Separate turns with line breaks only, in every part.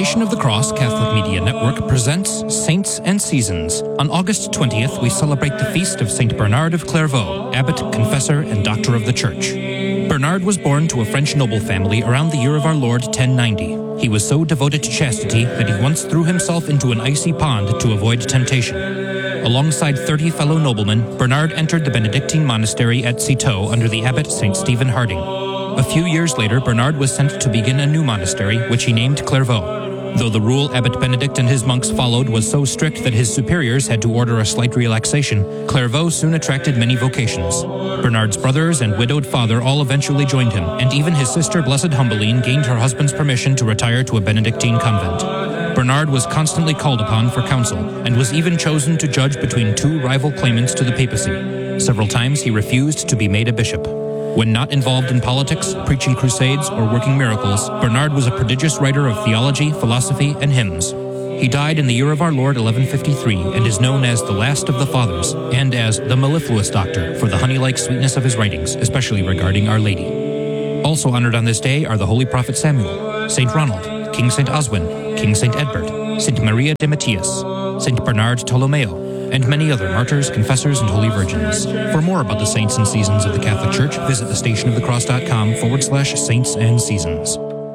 Station of the Cross Catholic Media Network presents Saints and Seasons. On August 20th, we celebrate the feast of Saint Bernard of Clairvaux, abbot, confessor, and doctor of the Church. Bernard was born to a French noble family around the year of our Lord 1090. He was so devoted to chastity that he once threw himself into an icy pond to avoid temptation. Alongside 30 fellow noblemen, Bernard entered the Benedictine monastery at Citeaux under the abbot St. Stephen Harding. A few years later, Bernard was sent to begin a new monastery, which he named Clairvaux. Though the rule Abbot Benedict and his monks followed was so strict that his superiors had to order a slight relaxation, Clairvaux soon attracted many vocations. Bernard's brothers and widowed father all eventually joined him, and even his sister Blessed Humbeline gained her husband's permission to retire to a Benedictine convent. Bernard was constantly called upon for counsel, and was even chosen to judge between two rival claimants to the papacy. Several times he refused to be made a bishop. When not involved in politics, preaching crusades, or working miracles, Bernard was a prodigious writer of theology, philosophy, and hymns. He died in the year of our Lord 1153 and is known as the last of the Fathers and as the mellifluous doctor for the honey-like sweetness of his writings, especially regarding Our Lady. Also honored on this day are the Holy Prophet Samuel, Saint Ronald, King Saint Oswin, King Saint Edbert, Saint Maria de Matthias, Saint Bernard Tolomeo, and many other martyrs, confessors, and holy virgins. For more about the saints and seasons of the Catholic Church, visit thestationofthecross.com/saints and seasons.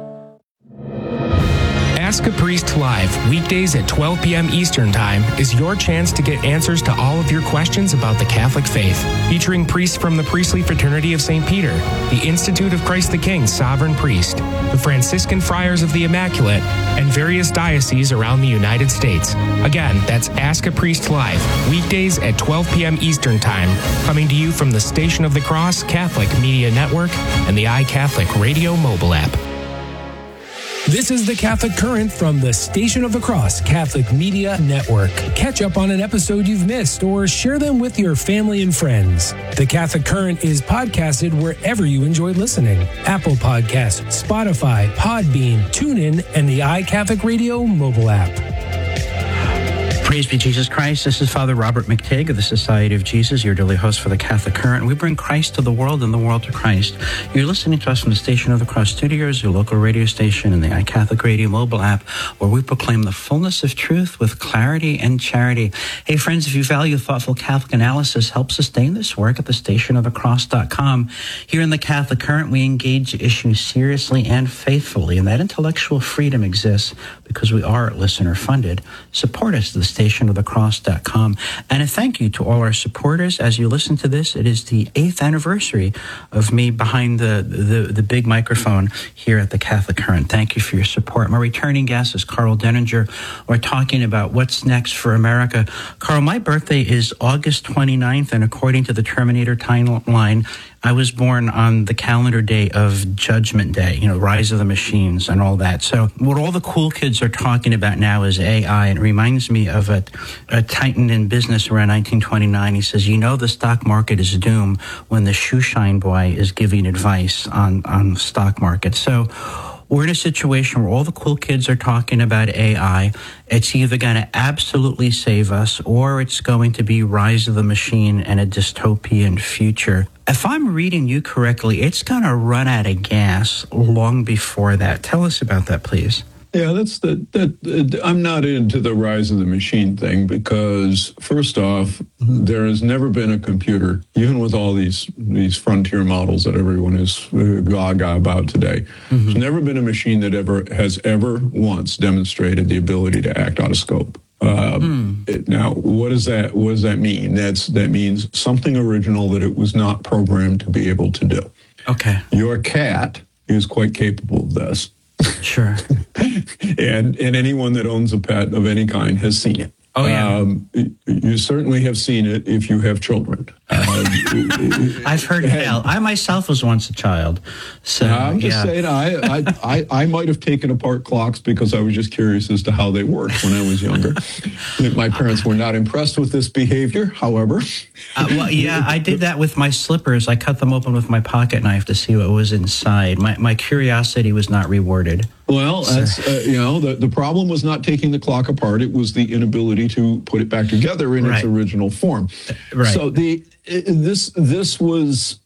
Ask a Priest Live, weekdays at 12 p.m. Eastern Time, is your chance to get answers to all of your questions about the Catholic faith. Featuring priests from the Priestly Fraternity of St. Peter, the Institute of Christ the King Sovereign Priest, the Franciscan Friars of the Immaculate, and various dioceses around the United States. Again, that's Ask a Priest Live, weekdays at 12 p.m. Eastern Time, coming to you from the Station of the Cross Catholic Media Network and the iCatholic Radio mobile app.
This is the Catholic Current from the Station of the Cross Catholic Media Network. Catch up on an episode you've missed or share them with your family and friends. The Catholic Current is podcasted wherever you enjoy listening. Apple Podcasts, Spotify, Podbean, TuneIn, and the iCatholic Radio mobile app.
Praise be Jesus Christ. This is Father Robert McTigg of the Society of Jesus, your daily host for the Catholic Current. We bring Christ to the world and the world to Christ. You're listening to us from the Station of the Cross Studios, your local radio station, and the iCatholic Radio mobile app, where we proclaim the fullness of truth with clarity and charity. Hey, friends, if you value thoughtful Catholic analysis, help sustain this work at thestationofthecross.com. Here in the Catholic Current, we engage issues seriously and faithfully, and that intellectual freedom exists because we are listener-funded. Support us at thestationofthecross.com. And a thank you to all our supporters. As you listen to this, it is the 8th anniversary of me behind the big microphone here at the Catholic Current. Thank you for your support. My returning guest is Carl Denninger. We're talking about what's next for America. Carl, my birthday is August 29th, and according to the Terminator timeline, I was born on the calendar day of Judgment Day, Rise of the Machines and all that. So what all the cool kids are talking about now is AI, and it reminds me of a titan in business around 1929. He says, the stock market is doomed when the shoeshine boy is giving advice on the stock market. So we're in a situation where all the cool kids are talking about AI. It's either going to absolutely save us, or it's going to be Rise of the Machine and a dystopian future. If I'm reading you correctly, it's going to run out of gas long before that. Tell us about that, please.
Yeah, I'm not into the Rise of the Machine thing because, first off, there has never been a computer, even with all these frontier models that everyone is gaga about today. Mm-hmm. There's never been a machine that has ever once demonstrated the ability to act out of scope. Now, what does that mean? That means something original that it was not programmed to be able to do. Okay. Your cat is quite capable of this.
Sure.
and anyone that owns a pet of any kind has seen it.
Oh, yeah.
You certainly have seen it if you have children.
I've heard tell. I myself was once a child. So
I'm just saying, I might have taken apart clocks because I was just curious as to how they worked when I was younger. My parents were not impressed with this behavior, however.
I did that with my slippers. I cut them open with my pocket knife to see what was inside. My curiosity was not rewarded.
Well, that's, the problem was not taking the clock apart. It was the inability to put it back together in its original form.
Right.
So this was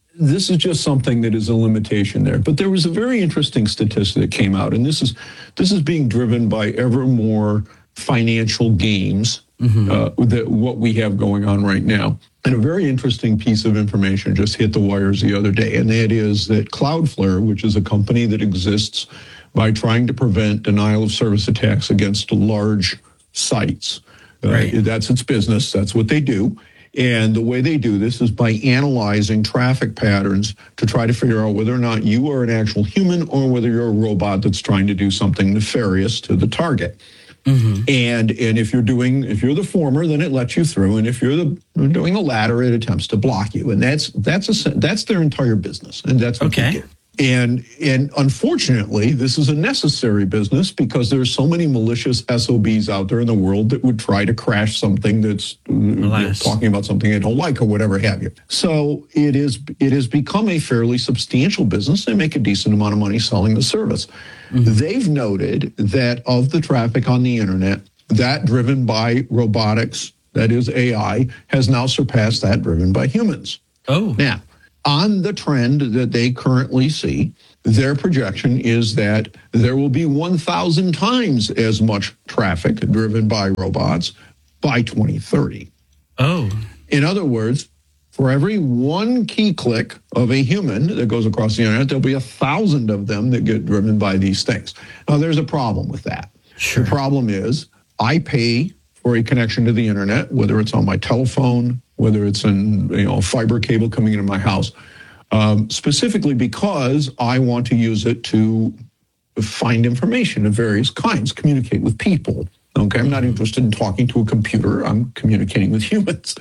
this is just something that is a limitation there. But there was a very interesting statistic that came out, and this is being driven by ever more financial games that what we have going on right now. And a very interesting piece of information just hit the wires the other day, and that is that Cloudflare, which is a company that exists by trying to prevent denial of service attacks against large sites. That's its business. That's what they do. And the way they do this is by analyzing traffic patterns to try to figure out whether or not you are an actual human or whether you're a robot that's trying to do something nefarious to the target. And if you're the former, then it lets you through, and if you're doing the latter, it attempts to block you. And that's their entire business, and that's what they do. And unfortunately, this is a necessary business because there's so many malicious SOBs out there in the world that would try to crash something that's talking about something they don't like or whatever have you. So it has become a fairly substantial business. They make a decent amount of money selling the service. They've noted that of the traffic on the internet, that driven by robotics, that is AI, has now surpassed that driven by humans. Now, on the trend that they currently see, their projection is that there will be 1,000 times as much traffic driven by robots by 2030. In other words, for every one key click of a human that goes across the internet, there'll be 1,000 of them that get driven by these things. Now, there's a problem with that. The problem is I pay for a connection to the internet, whether it's on my telephone, whether it's in fiber cable coming into my house, specifically because I want to use it to find information of various kinds, communicate with people. Okay, I'm not interested in talking to a computer. I'm communicating with humans.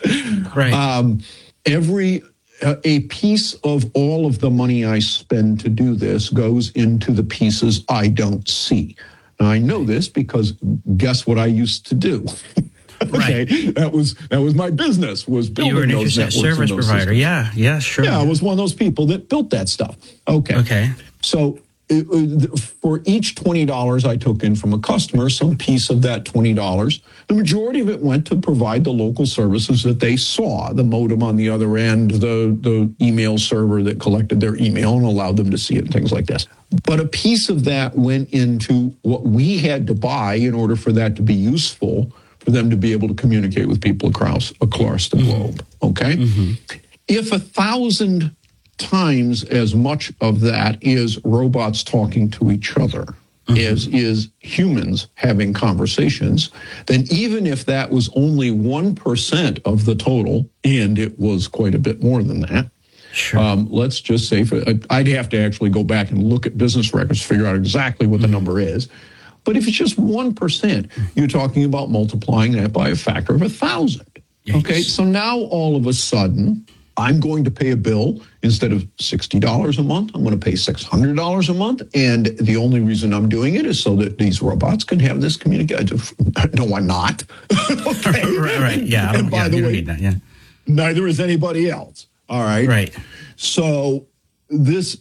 A piece of all of the money I spend to do this goes into the pieces I don't see. Now, I know this because guess what I used to do? That was my business, was building those networks. You were an internet service provider.
Yeah, sure.
Yeah, I was one of those people that built that stuff. Okay. So for each $20 I took in from a customer, some piece of that $20, the majority of it went to provide the local services that they saw, the modem on the other end, the email server that collected their email and allowed them to see it, and things like this. But a piece of that went into what we had to buy in order for that to be useful, for them to be able to communicate with people across the globe. Okay? If 1,000 times as much of that is robots talking to each other as is humans having conversations, then even if that was only 1% of the total, and it was quite a bit more than that, let's just say, I'd have to actually go back and look at business records to figure out exactly what the number is. But if it's just 1%, you're talking about multiplying that by a factor of 1,000. Okay, so now all of a sudden, I'm going to pay a bill instead of $60 a month. I'm going to pay $600 a month. And the only reason I'm doing it is so that these robots can have this communication. No, I'm not.
Right. Yeah.
And by the way, neither is anybody else. All right.
Right.
So these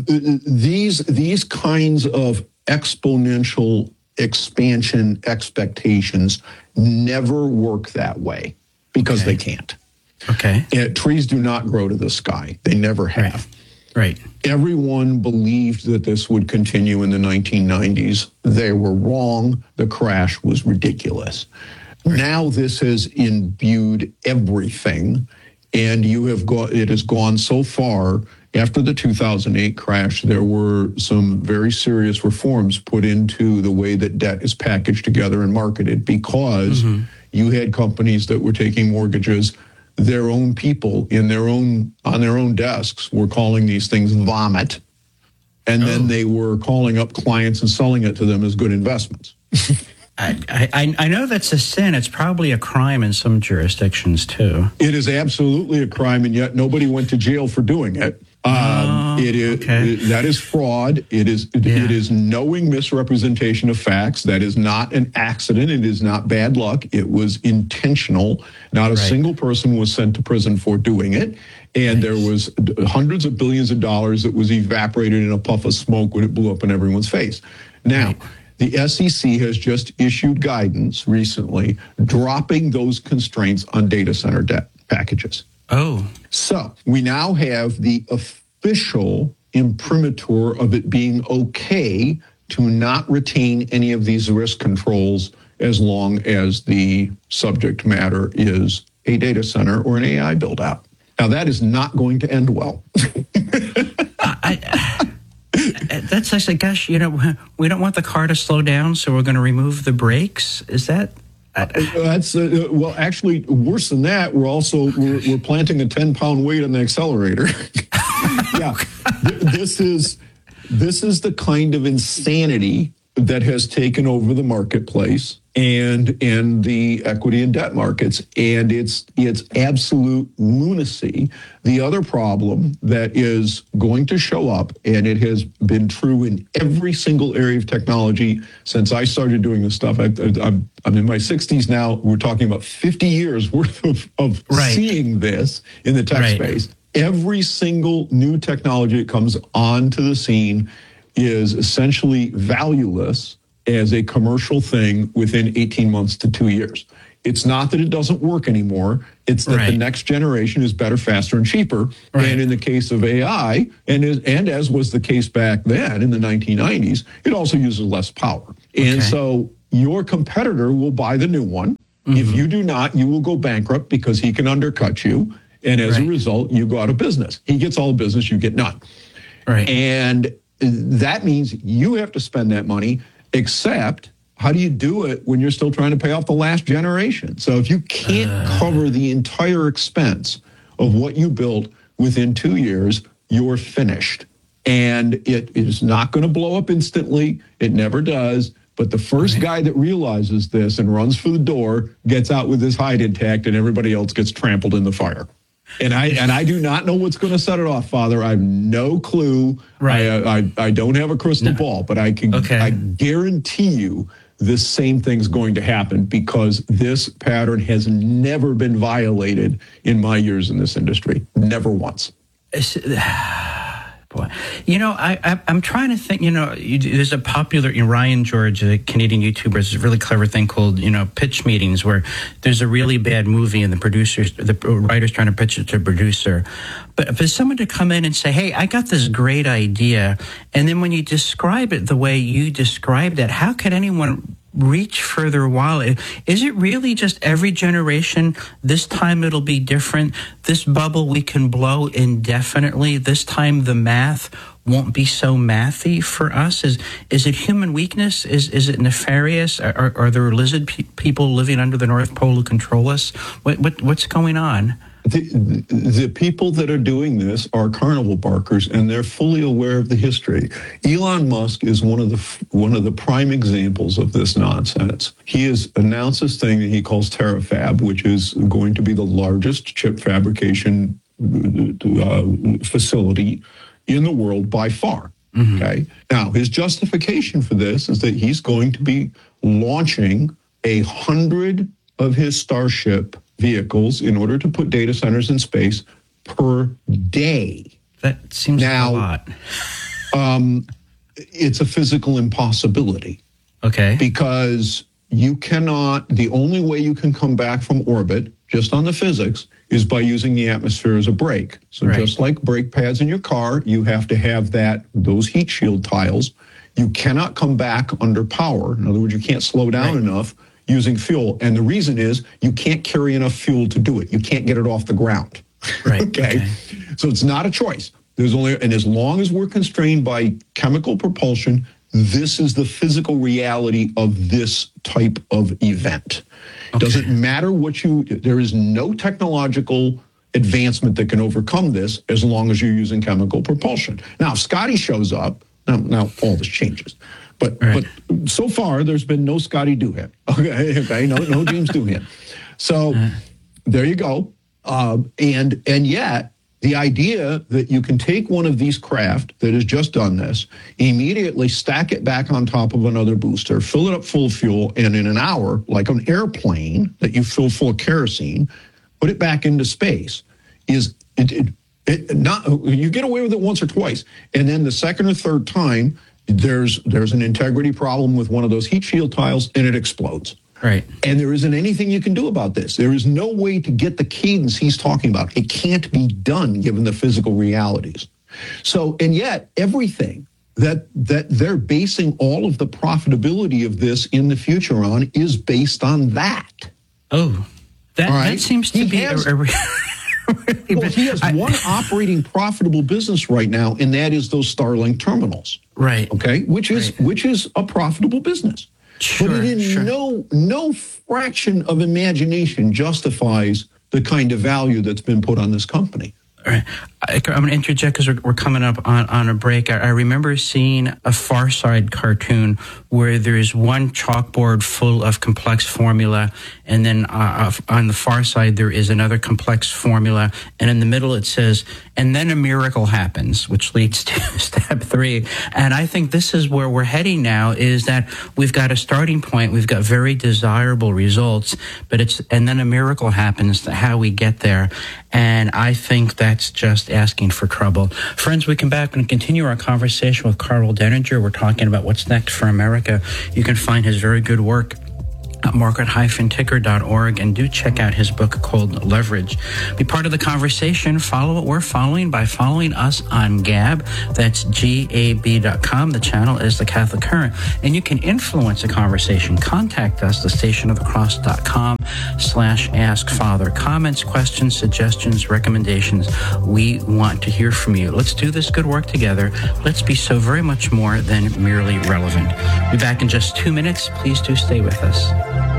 kinds of exponential expansion expectations never work that way because they can't.
Okay.
Trees do not grow to the sky. They never have.
Right.
Everyone believed that this would continue in the 1990s. They were wrong. The crash was ridiculous. Now this has imbued everything, and it has gone so far. After the 2008 crash, there were some very serious reforms put into the way that debt is packaged together and marketed, because you had companies that were taking mortgages. Their own people on their own desks were calling these things vomit, and then they were calling up clients and selling it to them as good investments.
I know that's a sin. It's probably a crime in some jurisdictions too.
It is absolutely a crime, and yet nobody went to jail for doing it. That is fraud. It is knowing misrepresentation of facts. That is not an accident. It is not bad luck. It was intentional. Not a single person was sent to prison for doing it. And there was hundreds of billions of dollars that was evaporated in a puff of smoke when it blew up in everyone's face. Now, the SEC has just issued guidance recently dropping those constraints on data center debt packages.
Oh.
So we now have the official imprimatur of it being okay to not retain any of these risk controls as long as the subject matter is a data center or an AI build out. Now, that is not going to end well.
That's actually, gosh, we don't want the car to slow down, so we're going to remove the brakes. Is that?
That's well, actually, worse than that. We're planting a 10-pound weight on the accelerator. Yeah, this is the kind of insanity that has taken over the marketplace and the equity and debt markets, and it's absolute lunacy. The other problem that is going to show up, and it has been true in every single area of technology since I started doing this stuff. I'm in my 60s now. We're talking about 50 years worth of seeing this in the tech space. Every single new technology that comes onto the scene is essentially valueless as a commercial thing within 18 months to 2 years. It's not that it doesn't work anymore. It's that the next generation is better, faster, and cheaper. And in the case of AI, and as was the case back then in the 1990s, it also uses less power. And so your competitor will buy the new one. If you do not, you will go bankrupt because he can undercut you. And as a result, you go out of business. He gets all the business, you get none. And that means you have to spend that money, except how do you do it when you're still trying to pay off the last generation? So if you can't cover the entire expense of what you built within 2 years, you're finished. And it is not going to blow up instantly. It never does. But the first guy that realizes this and runs for the door gets out with his hide intact, and everybody else gets trampled in the fire. And I do not know what's going to set it off, Father. I have no clue. I don't have a crystal ball, but I guarantee you the same thing's going to happen because this pattern has never been violated in my years in this industry. Never once.
Boy, I'm trying to think, there's a popular, Ryan George, a Canadian YouTuber, has a really clever thing called, pitch meetings where there's a really bad movie and the writer's trying to pitch it to a producer. But for someone to come in and say, hey, I got this great idea. And then when you describe it the way you described it, how could anyone reach further while? Is it really just every generation, this time it'll be different, this bubble we can blow indefinitely, this time the math won't be so mathy for us? Is it human weakness? Is it nefarious? Are there lizard people living under the North Pole who control us? What's going on?
The people that are doing this are carnival barkers, and they're fully aware of the history. Elon Musk is one of the prime examples of this nonsense. He has announced this thing that he calls TerraFab, which is going to be the largest chip fabrication facility in the world by far. Okay. Now, his justification for this is that he's going to be launching 100 of his Starship vehicles in order to put data centers in space per day.
That seems like a lot.
It's a physical impossibility.
Okay.
Because you cannot, the only way you can come back from orbit, just on the physics, is by using the atmosphere as a brake. So just like brake pads in your car, you have to have those heat shield tiles. You cannot come back under power. In other words, you can't slow down enough using fuel. And the reason is you can't carry enough fuel to do it. You can't get it off the ground. Okay. So it's not a choice. And as long as we're constrained by chemical propulsion, this is the physical reality of this type of event. Doesn't matter there is no technological advancement that can overcome this as long as you're using chemical propulsion. Now, if Scotty shows up, now all this changes. But so far, there's been no Scotty Doohan. Okay, no James Doohan. So there you go. And yet, the idea that you can take one of these craft that has just done this, immediately stack it back on top of another booster, fill it up full of fuel, and in an hour, like an airplane that you fill full of kerosene, put it back into space, you get away with it once or twice. And then the second or third time, there's an integrity problem with one of those heat shield tiles, and it explodes.
Right.
And there isn't anything you can do about this. There is no way to get the cadence he's talking about. It can't be done given the physical realities. So, and yet everything that they're basing all of the profitability of this in the future on is based on that.
Oh, that seems to be
well, he has one operating profitable business right now, and that is those Starlink terminals.
Right.
Okay, which is a profitable business.
Sure,
but it in no fraction of imagination justifies the kind of value that's been put on this company.
All right. I'm going to interject because we're coming up on a break. I remember seeing a Far Side cartoon where there's one chalkboard full of complex formula, and then on the far side there is another complex formula, and in the middle it says, and then a miracle happens, which leads to step 3. And I think this is where we're heading now, is that we've got a starting point, we've got very desirable results, and then a miracle happens to how we get there. And I think that's just asking for trouble. Friends, we come back and continue our conversation with Karl Denninger. We're talking about what's next for America. You can find his very good work at market-ticker.org, and do check out his book called Leverage. Be part of the conversation. Follow what we're following by following us on Gab. That's GAB.com. The channel is The Catholic Current. And you can influence the conversation. Contact us, thestationofthecross.com/askfather. Comments, questions, suggestions, recommendations. We want to hear from you. Let's do this good work together. Let's be so very much more than merely relevant. We'll be back in just 2 minutes. Please do stay with us.